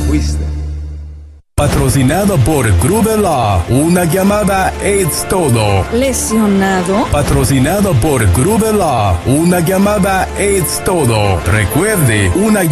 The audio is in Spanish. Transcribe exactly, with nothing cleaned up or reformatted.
fuiste. Patrocinado por Grubelaw, una llamada es todo. ¿Lesionado? Patrocinado por Grubelaw, una llamada es todo. Recuerde, una